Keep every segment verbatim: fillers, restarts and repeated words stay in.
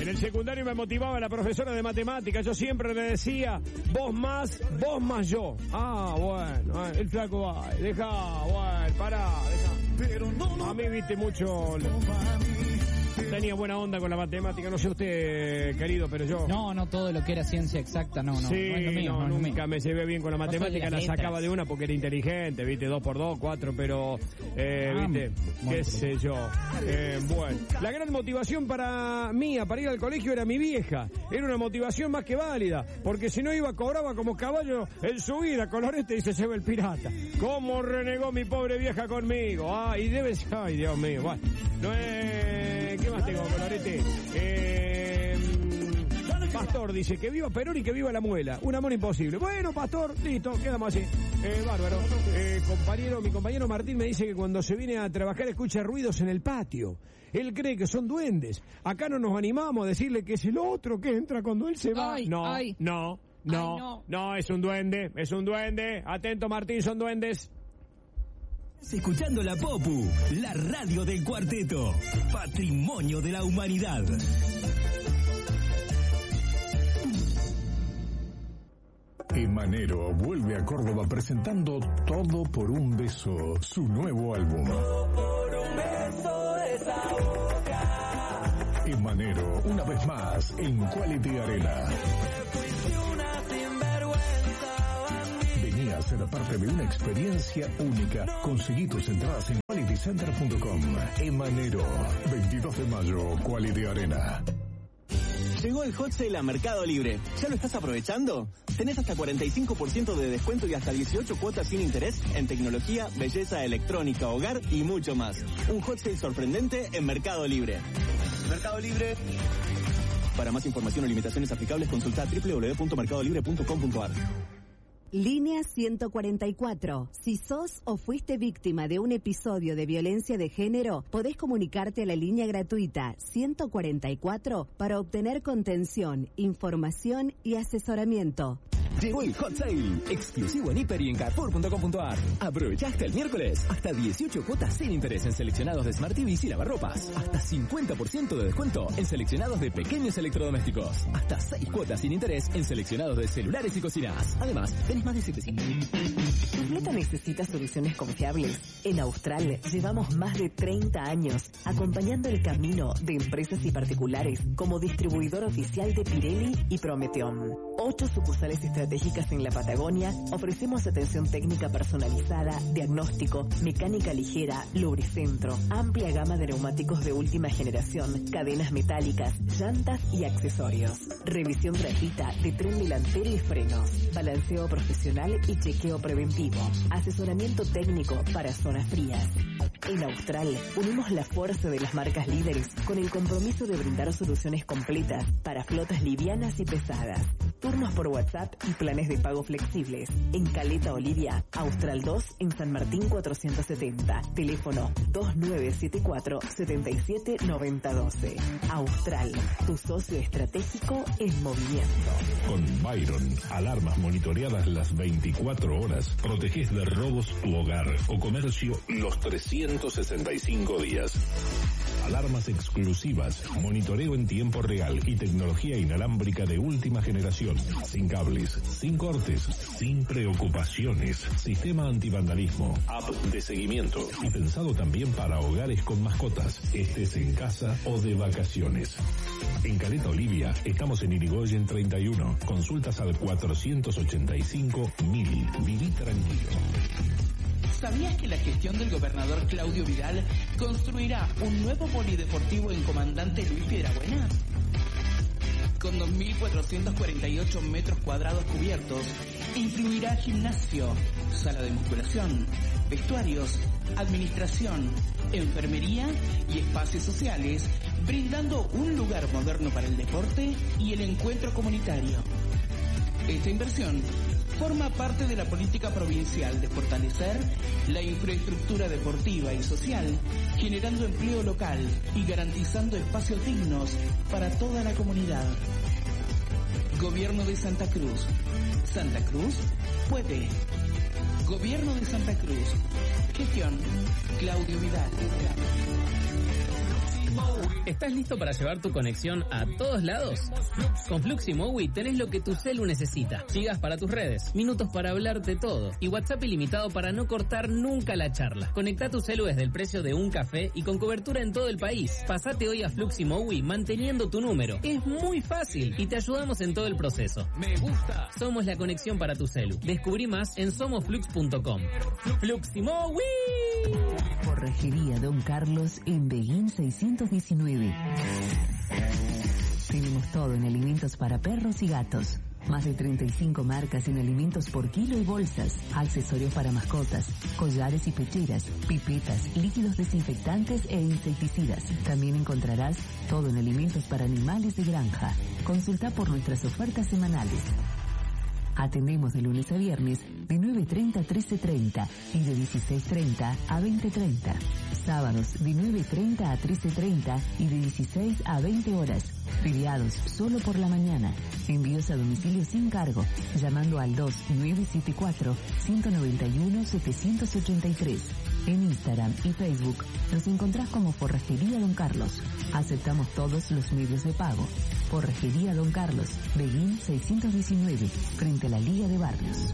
En el secundario me motivaba la profesora de matemáticas. Yo siempre le decía, vos más, vos más yo. Ah, bueno, el flaco va, deja, bueno, pará, deja. A mí, viste, mucho... Tenía buena onda con la matemática, no sé usted, querido, pero yo... No, no todo lo que era ciencia exacta, no, no. Sí, no, es lo mío, no, no es lo nunca mío. me llevé bien con la matemática, de la las sacaba letras. de una porque era inteligente, viste, dos por dos, cuatro, pero, eh, Ah, viste, muy qué sé yo. Eh, bueno, la gran motivación para mía, para ir al colegio, era mi vieja. Era una motivación más que válida, porque si no iba, cobraba como caballo en su vida, colorete y se lleva el pirata. ¿Cómo renegó mi pobre vieja conmigo? Ay, debe ser, ay, Dios mío, bueno, no es... ¿Qué más tengo, colorete? Eh, Pastor dice que viva Perón y que viva la muela. Un amor imposible. Bueno, Pastor, listo, quedamos así. Eh, bárbaro. Eh, compañero, mi compañero Martín me dice que cuando se viene a trabajar escucha ruidos en el patio. Él cree que son duendes. Acá no nos animamos a decirle que es el otro que entra cuando él se va. Ay, no, ay. no, no, Ay, no. no, es un duende, es un duende. Atento, Martín, son duendes. Escuchando la Popu, la radio del cuarteto, patrimonio de la humanidad. Emanero vuelve a Córdoba presentando Todo por un beso, su nuevo álbum. Todo por un beso de esa boca. Emanero, una vez más, en Quality Arena. Venía a ser parte de una experiencia única. Conseguí tus entradas en quality center punto com. Emanero, veintidós de mayo, Quality Arena. Llegó el hot sale a Mercado Libre. ¿Ya lo estás aprovechando? Tenés hasta cuarenta y cinco por ciento de descuento y hasta dieciocho cuotas sin interés en tecnología, belleza, electrónica, hogar y mucho más. Un hot sale sorprendente en Mercado Libre. Mercado Libre. Para más información o limitaciones aplicables, consulta doble u doble u doble u punto mercado libre punto com punto a r. Línea ciento cuarenta y cuatro. Si sos o fuiste víctima de un episodio de violencia de género, podés comunicarte a la línea gratuita ciento cuarenta y cuatro para obtener contención, información y asesoramiento. Llegó el Hot Sale, exclusivo en Hiper y en Carrefour punto com punto a r. Aprovecha hasta el miércoles, hasta dieciocho cuotas sin interés en seleccionados de Smart T Vs y lavarropas, hasta cincuenta por ciento de descuento en seleccionados de pequeños electrodomésticos, hasta seis cuotas sin interés en seleccionados de celulares y cocinas. Además, tenés más de setecientos. ¿Tu flota necesita soluciones confiables? En Austral llevamos más de treinta años acompañando el camino de empresas y particulares como distribuidor oficial de Pirelli y Prometeon. Ocho sucursales estratégicas en la Patagonia, ofrecemos atención técnica personalizada, diagnóstico, mecánica ligera, lubricentro, amplia gama de neumáticos de última generación, cadenas metálicas, llantas y accesorios. Revisión gratuita de tren delantero y frenos, balanceo profesional y chequeo preventivo, asesoramiento técnico para zonas frías. En Austral, unimos la fuerza de las marcas líderes con el compromiso de brindar soluciones completas para flotas livianas y pesadas. Turnos por WhatsApp y planes de pago flexibles. En Caleta Olivia, Austral dos en San Martín cuatrocientos setenta. Teléfono dos nueve siete cuatro, siete siete nueve cero uno dos. Austral, tu socio estratégico en movimiento. Con Byron, alarmas monitoreadas las veinticuatro horas, protegés de robos tu hogar o comercio los trescientos sesenta y cinco días. Alarmas exclusivas, monitoreo en tiempo real y tecnología inalámbrica de última generación. Sin cables, sin cortes, sin preocupaciones. Sistema antivandalismo, app de seguimiento y pensado también para hogares con mascotas, estés en casa o de vacaciones. En Caleta Olivia estamos en Irigoyen treinta y uno. Consultas al cuatrocientos ochenta y cinco mil. Viví tranquilo. ¿Sabías que la gestión del gobernador Claudio Vidal construirá un nuevo polideportivo en Comandante Luis Piedrabuena? Con dos mil cuatrocientos cuarenta y ocho metros cuadrados cubiertos, incluirá gimnasio, sala de musculación, vestuarios, administración, enfermería y espacios sociales, brindando un lugar moderno para el deporte y el encuentro comunitario. Esta inversión forma parte de la política provincial de fortalecer la infraestructura deportiva y social, generando empleo local y garantizando espacios dignos para toda la comunidad. Gobierno de Santa Cruz. Santa Cruz puede. Gobierno de Santa Cruz. Gestión Claudio Vidal. ¿Estás listo para llevar tu conexión a todos lados? Con Flux y Mowi tenés lo que tu celu necesita. Gigas para tus redes, minutos para hablar de todo y WhatsApp ilimitado para no cortar nunca la charla. Conecta tu celu desde el precio de un café y con cobertura en todo el país. Pasate hoy a Flux y Mowi manteniendo tu número. Es muy fácil y te ayudamos en todo el proceso. Me gusta. Somos la conexión para tu celu. Descubrí más en somos flux punto com. Flux y Mowi. Forrajería Don Carlos en Beguín seiscientos diecinueve. Tenemos todo en alimentos para perros y gatos. Más de treinta y cinco marcas en alimentos por kilo y bolsas, accesorios para mascotas, collares y pecheras, pipetas, líquidos desinfectantes e insecticidas. También encontrarás todo en alimentos para animales de granja. Consulta por nuestras ofertas semanales. Atendemos de lunes a viernes de nueve treinta a trece treinta y de dieciséis treinta a veinte treinta. Sábados de nueve treinta a trece treinta y de dieciséis a veinte horas. Feriados solo por la mañana. Envíos a domicilio sin cargo, llamando al dos nueve siete cuatro, uno nueve uno, siete ocho tres. En Instagram y Facebook nos encontrás como Forrajería Don Carlos. Aceptamos todos los medios de pago. Forrajería Don Carlos, Beguín seiscientos diecinueve, frente a la Liga de Barrios.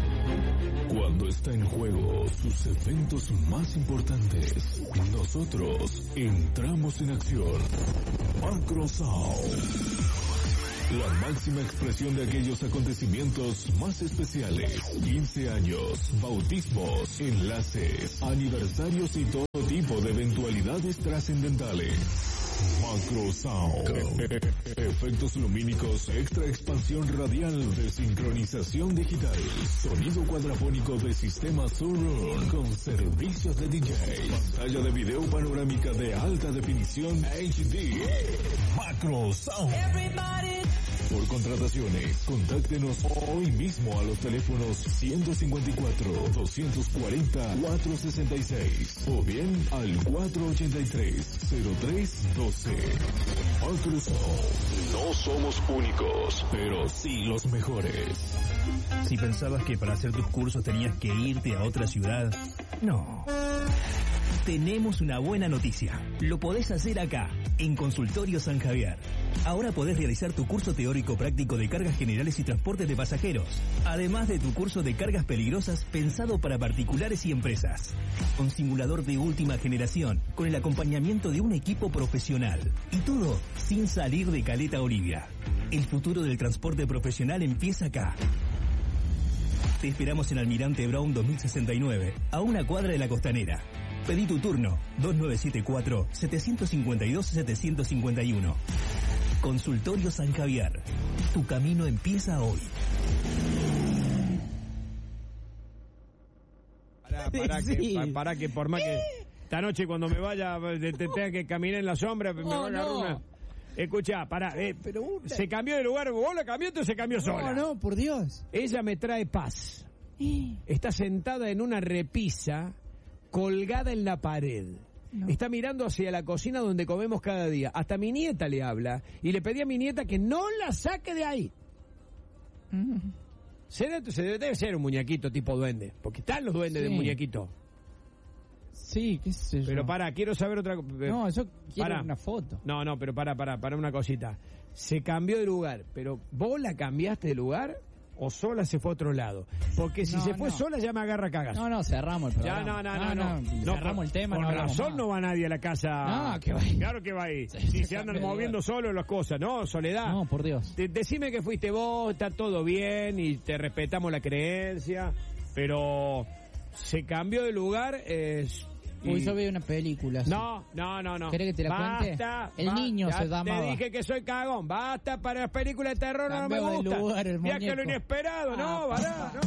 Cuando está en juego sus eventos más importantes, nosotros entramos en acción. Macro Sound. La máxima expresión de aquellos acontecimientos más especiales. quince años, bautismos, enlaces, aniversarios y todo tipo de eventualidades trascendentales. Macro Sound. Efectos lumínicos, extra expansión radial de sincronización digital. Sonido cuadrafónico de sistema Surround con servicios de D J. Pantalla de video panorámica de alta definición H D. Macro Sound. Por contrataciones, contáctenos hoy mismo a los teléfonos ciento cincuenta y cuatro, doscientos cuarenta, cuatrocientos sesenta y seis o bien al cuatrocientos ochenta y tres, cero tres doce. Macro Sound. No somos únicos, pero sí los mejores. Si pensabas que para hacer tus cursos tenías que irte a otra ciudad, no. Tenemos una buena noticia. Lo podés hacer acá, en Consultorio San Javier. Ahora podés realizar tu curso teórico práctico de cargas generales y transporte de pasajeros, además de tu curso de cargas peligrosas pensado para particulares y empresas. Con simulador de última generación, con el acompañamiento de un equipo profesional. Y todo sin salir de Caleta Olivia. El futuro del transporte profesional empieza acá. Te esperamos en Almirante Brown dos mil sesenta y nueve, a una cuadra de la Costanera. Pedí tu turno, dos nueve siete cuatro, siete cinco dos, siete cinco uno. Consultorio San Javier. Tu camino empieza hoy. Pará, pará, sí. que, pa, pará que por más que esta noche cuando me vaya te, te tenga que caminar en la sombra, me no, va a agarrar no. una... Escuchá, pará, eh, pero una... se cambió de lugar, vos la cambiaste o se cambió no, sola. No, no, por Dios. Ella me trae paz. Está sentada en una repisa colgada en la pared. No. Está mirando hacia la cocina donde comemos cada día. Hasta mi nieta le habla y le pedí a mi nieta que no la saque de ahí. Mm. Se, debe, se debe ser un muñequito tipo duende, porque están los duendes sí. de muñequito. Sí, qué sé yo. Pero pará, quiero saber otra cosa. No, yo quiero pará. una foto. No, no, pero pará, pará, pará una cosita. Se cambió de lugar, pero ¿vos la cambiaste de lugar? ¿O sola se fue a otro lado? Porque si no, se fue no. sola ya me agarra cagas. No, no, cerramos el programa. Ya, no, no, no. no, no. no cerramos por, el tema. Por no razón no va nadie a la casa. No, que va a ir. Claro que va a ir. Sí, si se, se andan moviendo solos las cosas, ¿no? Soledad. No, por Dios. De, decime que fuiste vos, está todo bien y te respetamos la creencia, pero se cambió de lugar. Eh, Uy, yo veo una película. Así. No, no, no, no. ¿Querés que te la basta, cuente? El basta, niño se llamaba. Te dije que soy cagón. Basta, para las películas de terror. Cambió no me gusta. De lugar, el Viaje a lo inesperado, ah, no, vará, no.